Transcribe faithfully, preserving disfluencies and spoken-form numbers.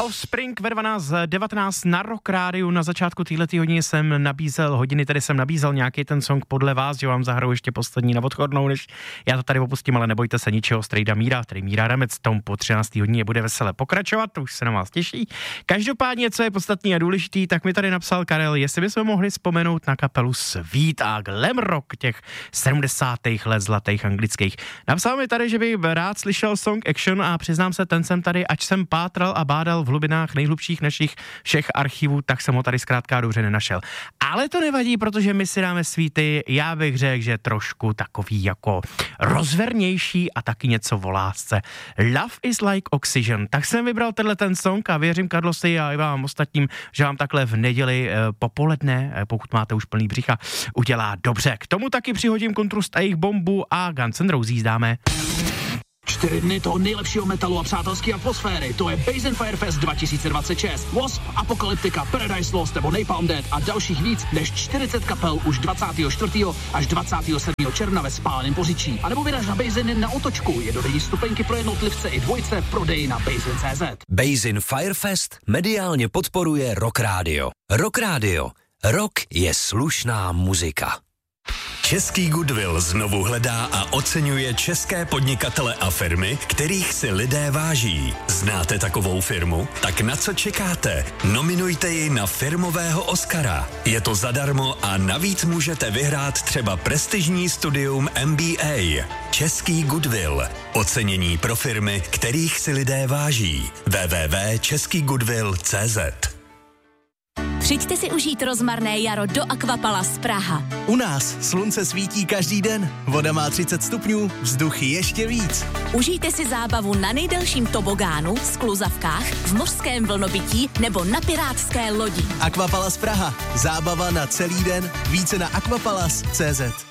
Offspring ve dvanáct devatenáct na Rock Rádiu. Na začátku téhletý hodiny jsem nabízel, hodiny tedy jsem nabízel nějaký ten song podle vás, že vám zahraju ještě poslední na odchodnou, než já to tady opustím, ale nebojte se ničeho, Strejda Míra, tedy Míra Ramec, tom po třinácté hodině bude vesele pokračovat, to už se na vás těší. Každopádně, co je podstatný a důležitý, tak mi tady napsal Karel, jestli bychom mohli vzpomenout na kapelu Sweet a glam rock těch sedmdesátých let zlatých anglických. Napsal mi tady, že by rád slyšel song Action a přiznám se, ten jsem tady, ač jsem pátral a bádal v hlubinách nejhlubších našich všech archivů, tak jsem ho tady zkrátka dobře nenašel. Ale to nevadí, protože my si dáme Sweety, já bych řekl, že trošku takový jako rozvernější a taky něco o lásce. Love is like oxygen. Tak jsem vybral tenhle ten song a věřím, Karlosi, a i vám ostatním, že vám takhle v neděli eh, popoledne, eh, pokud máte už plný břicha, udělá dobře. K tomu taky přihodím Kontrust a jejich bombu a Guns N' Roses dáme. Čtyři dny toho nejlepšího metalu a přátelské atmosféry. To je Basin Firefest dva tisíce dvacet šest. Wasp, Apocalyptica, Paradise Lost nebo Napalm Death a dalších víc než čtyřicet kapel už dvacátého čtvrtého až dvacátého sedmého června ve Spáleném Poříčí. A nebo vyraž na Basin na Otočku. Jednodenní stupenky pro jednotlivce i dvojce v prodeji na Basin tečka cé zet. Basin Firefest mediálně podporuje Rock Radio. Rock Radio. Rock je slušná muzika. Český Goodwill znovu hledá a oceňuje české podnikatele a firmy, kterých si lidé váží. Znáte takovou firmu? Tak na co čekáte? Nominujte ji na firmového Oscara. Je to zadarmo a navíc můžete vyhrát třeba prestižní studium M B A. Český Goodwill. Ocenění pro firmy, kterých si lidé váží. w w w tečka český goodwill tečka cé zet. Přijďte si užít rozmarné jaro do Aquapalace Praha. U nás slunce svítí každý den, voda má třicet stupňů, vzduch ještě víc. Užijte si zábavu na nejdelším tobogánu, skluzavkách, v mořském vlnobytí nebo na pirátské lodi. Aquapalace Praha. Zábava na celý den. Více na aquapalace tečka cé zet.